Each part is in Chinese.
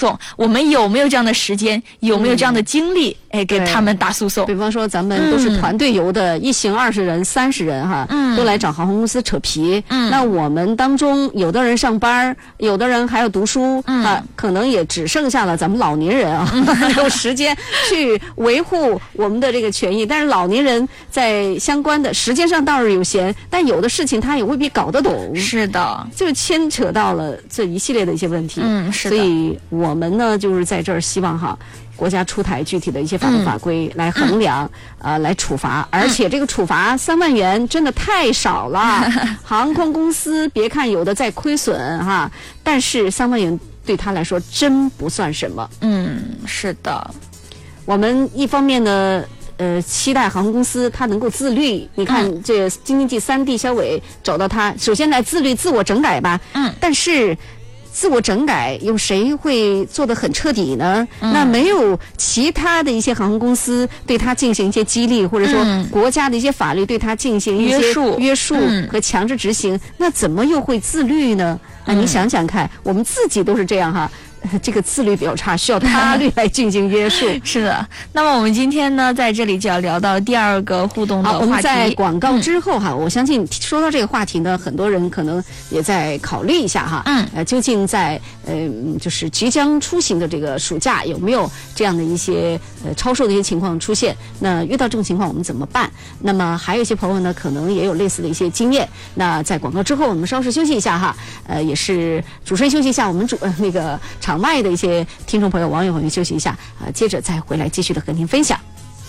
送，我们有没有这样的时间，有没有这样的精力，给他们打诉讼？ 比方说咱们都是团队游的，1行20人、30人哈，都来找航空公司扯皮。那我们当中有的人上班，有的人还要读书啊，可能也只剩下了咱们老年人啊，有时间去维护我们的这个权益。但是老年人在相关的时间上倒是有闲，但有的事情他也未必搞得懂。 是的， 就牵扯到了这一系列的一些问题。 是的。 所以我们呢，就是在这儿希望哈，国家出台具体的一些法律法规来衡量，来处罚。而且这个处罚3万元真的太少了。航空公司别看有的在亏损哈，但是3万元对他来说真不算什么。 是的。 我们一方面呢，期待航空公司它能够自律。你看，这京津冀3地消委找到它，首先来自律、自我整改吧。但是自我整改有谁会做得很彻底呢？那没有其他的一些航空公司对它进行一些激励，或者说国家的一些法律对它进行一些约束和强制执行，那怎么又会自律呢？你想想看，我们自己都是这样哈。这个自律比较差，需要他律来进行约束。 是的。那么我们今天呢，在这里就要聊到第2个互动的话题。 我们在广告之后哈，我相信说到这个话题呢，很多人可能也在考虑一下哈。究竟在就是即将出行的这个暑假有没有这样的一些超售的一些情况出现？那遇到这种情况我们怎么办？那么还有一些朋友呢，可能也有类似的一些经验。那在广告之后，我们稍事休息一下哈。也是主持人休息一下，我们那个场外的一些听众朋友、网友朋友休息一下，接着再回来继续的和您分享。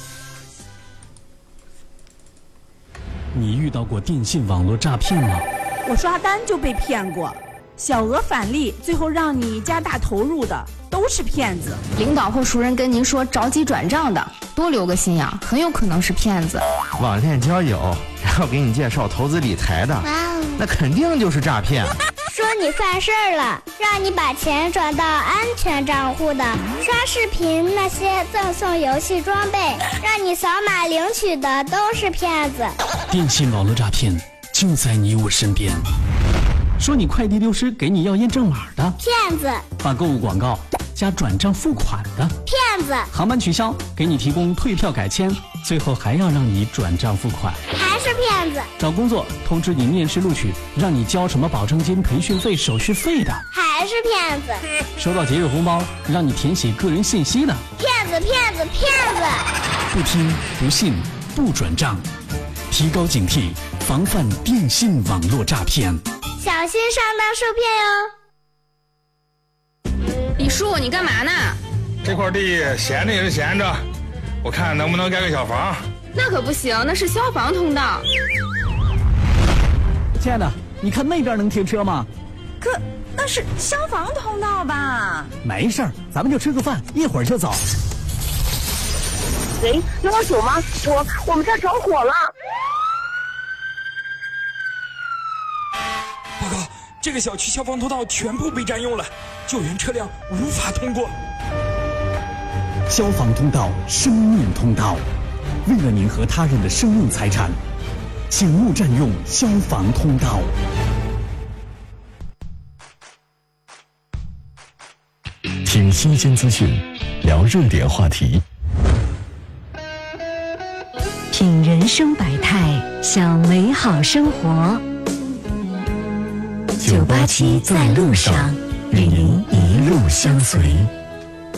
你遇到过电信网络诈骗吗？ 我刷单就被骗过，小额返利，最后让你加大投入的都是骗子。 领导或熟人跟您说着急转账的，多留个心眼，很有可能是骗子。 网恋交友，然后给你介绍投资理财的，那肯定就是诈骗。 说你犯事儿了，让你把钱转到安全账户的，刷视频那些赠送游戏装备，让你扫码领取的都是骗子。 电信网络诈骗就在你我身边。说你快递丢失，给你要验证码的， 骗子； 发购物广告加转账付款的， 骗子； 航班取消，给你提供退票改签，最后还要让你转账付款， 还是骗子； 找工作通知你面试录取，让你交什么保证金、培训费、手续费的， 还是骗子； 收到节日红包，让你填写个人信息的， 骗子骗子骗子。 不听不信不转账，提高警惕，防范电信网络诈骗， 小心上当受骗哟。 李叔，你干嘛呢？ 这块地闲着也是闲着，我看能不能盖个小房。 那可不行，那是消防通道。 亲爱的，你看那边能停车吗？ 可那是消防通道吧？ 没事儿，咱们就吃个饭，一会儿就走。 喂，129吗？我们这儿着火了。 报告，这个小区消防通道全部被占用了，救援车辆无法通过。 消防通道，生命通道，为了您和他人的生命财产，请勿占用消防通道。 听新鲜资讯，聊热点话题， 品人生百态，享美好生活。987在路上，与您一路相随。